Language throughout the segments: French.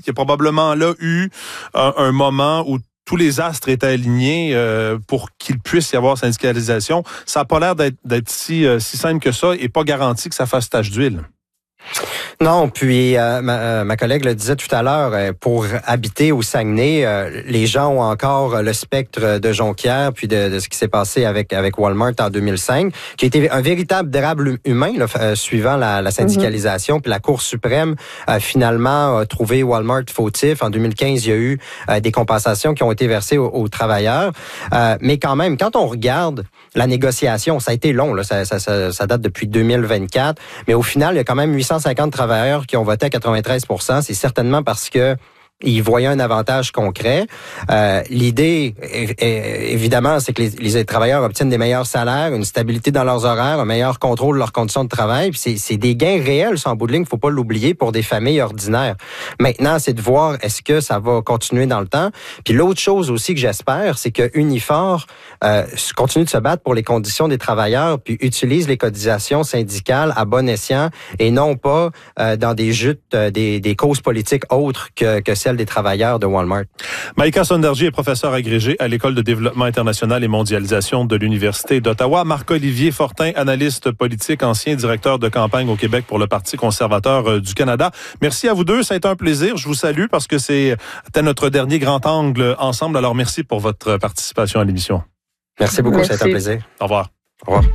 y a probablement là eu un moment où tous les astres étaient alignés pour qu'il puisse y avoir syndicalisation. Ça n'a pas l'air d'être si simple que ça et pas garanti que ça fasse tache d'huile. Non, puis ma collègue le disait tout à l'heure, pour habiter au Saguenay, les gens ont encore le spectre de Jonquière, puis de ce qui s'est passé avec Walmart en 2005, qui a été un véritable drame humain, là, suivant la syndicalisation. Puis la Cour suprême a finalement trouvé Walmart fautif. En 2015, il y a eu des compensations qui ont été versées aux travailleurs. Mais quand même, quand on regarde la négociation, ça a été long, là, ça date depuis 2024, mais au final, il y a quand même 850 travailleurs qui ont voté à 93%. C'est certainement parce que ils voyaient un avantage concret. L'idée, évidemment, c'est que les travailleurs obtiennent des meilleurs salaires, une stabilité dans leurs horaires, un meilleur contrôle de leurs conditions de travail. Puis c'est des gains réels, ça, en bout de ligne, faut pas l'oublier, pour des familles ordinaires. Maintenant, c'est de voir est-ce que ça va continuer dans le temps. Puis l'autre chose aussi que j'espère, c'est que Unifor continue de se battre pour les conditions des travailleurs, puis utilise les cotisations syndicales à bon escient et non pas dans des jutes, des causes politiques autres que celle des travailleurs de Walmart. Maïka Sonderji est professeure agrégée à l'École de développement international et mondialisation de l'Université d'Ottawa. Marc-Olivier Fortin, analyste politique, ancien directeur de campagne au Québec pour le Parti conservateur du Canada. Merci à vous deux, ça a été un plaisir. Je vous salue parce que c'était notre dernier grand angle ensemble. Alors merci pour votre participation à l'émission. Merci beaucoup, ça a été un plaisir. Au revoir. Au revoir.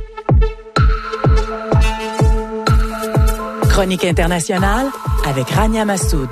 Chronique internationale avec Rania Massoud.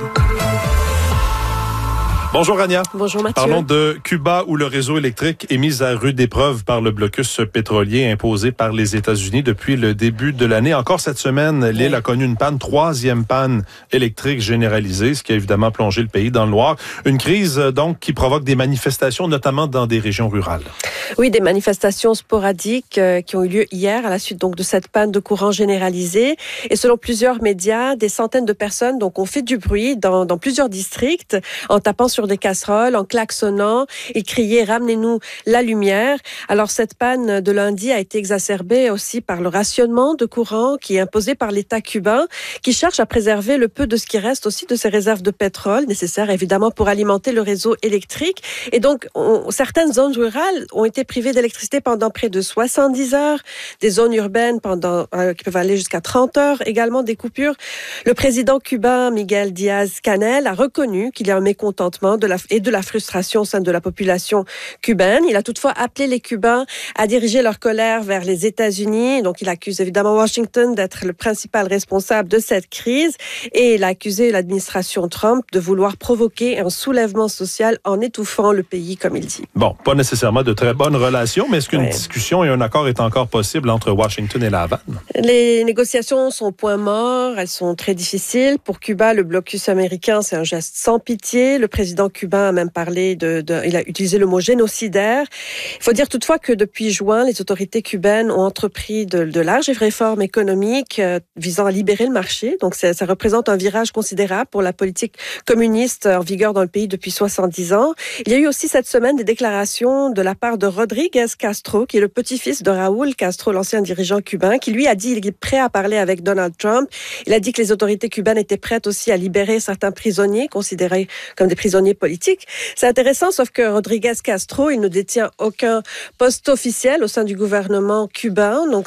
Bonjour Rania. Bonjour Mathieu. Parlons de Cuba où le réseau électrique est mis à rude épreuve par le blocus pétrolier imposé par les États-Unis depuis le début de l'année. Encore cette semaine, l'île a connu une panne, 3e panne électrique généralisée, ce qui a évidemment plongé le pays dans le noir. Une crise donc qui provoque des manifestations, notamment dans des régions rurales. Oui, des manifestations sporadiques qui ont eu lieu hier à la suite donc de cette panne de courant généralisée. Et selon plusieurs médias, des centaines de personnes donc ont fait du bruit dans plusieurs districts en tapant sur des casseroles, en klaxonnant et criaient « Ramenez-nous la lumière ». Alors cette panne de lundi a été exacerbée aussi par le rationnement de courant qui est imposé par l'État cubain, qui cherche à préserver le peu de ce qui reste aussi de ses réserves de pétrole, nécessaires évidemment pour alimenter le réseau électrique. Et donc certaines zones rurales ont été privées d'électricité pendant près de 70 heures, des zones urbaines qui peuvent aller jusqu'à 30 heures, également des coupures. Le président cubain Miguel Díaz-Canel a reconnu qu'il y a un mécontentement et de la frustration au sein de la population cubaine. Il a toutefois appelé les Cubains à diriger leur colère vers les États-Unis. Donc, il accuse évidemment Washington d'être le principal responsable de cette crise et il a accusé l'administration Trump de vouloir provoquer un soulèvement social en étouffant le pays, comme il dit. Bon, pas nécessairement de très bonnes relations, mais est-ce qu'une discussion et un accord est encore possible entre Washington et La Havane? Les négociations sont au point mort, elles sont très difficiles. Pour Cuba, le blocus américain, c'est un geste sans pitié. Le président cubain a même parlé il a utilisé le mot génocidaire. Il faut dire toutefois que depuis juin, les autorités cubaines ont entrepris de larges réformes économiques visant à libérer le marché. Donc ça représente un virage considérable pour la politique communiste en vigueur dans le pays depuis 70 ans. Il y a eu aussi cette semaine des déclarations de la part de Rodríguez Castro, qui est le petit-fils de Raúl Castro, l'ancien dirigeant cubain, qui lui a dit qu'il est prêt à parler avec Donald Trump. Il a dit que les autorités cubaines étaient prêtes aussi à libérer certains prisonniers considérés comme des prisonniers politiques. C'est intéressant, sauf que Rodríguez Castro, il ne détient aucun poste officiel au sein du gouvernement cubain. Donc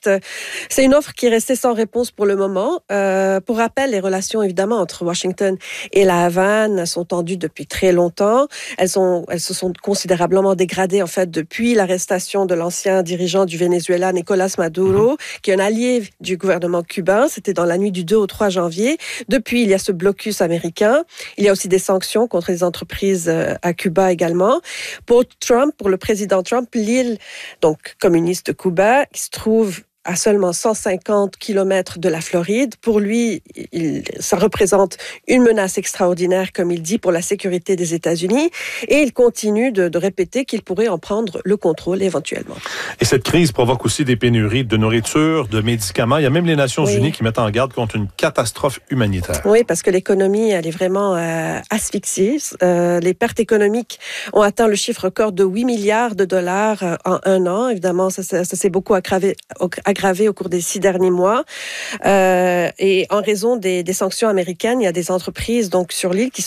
c'est une offre qui est restée sans réponse pour le moment. Pour rappel, les relations évidemment entre Washington et La Havane sont tendues depuis très longtemps. Elles se sont considérablement dégradées en fait depuis l'arrestation de l'ancien dirigeant du Venezuela, Nicolás Maduro, qui est un allié du gouvernement cubain. C'était dans la nuit du 2 au 3 janvier. Depuis, il y a ce blocus américain. Il y a aussi des sanctions contre les entreprises à Cuba également. Pour le président Trump, l'île donc communiste de Cuba, qui se trouve à seulement 150 kilomètres de la Floride. Pour lui, ça représente une menace extraordinaire, comme il dit, pour la sécurité des États-Unis. Et il continue de répéter qu'il pourrait en prendre le contrôle éventuellement. Et cette crise provoque aussi des pénuries de nourriture, de médicaments. Il y a même les Nations Unies qui mettent en garde contre une catastrophe humanitaire. Oui, parce que l'économie, elle est vraiment asphyxiée. Les pertes économiques ont atteint le chiffre record de 8 milliards de dollars en un an. Évidemment, ça s'est beaucoup aggravé au cours des 6 derniers mois. Et en raison des sanctions américaines, il y a des entreprises donc sur l'île qui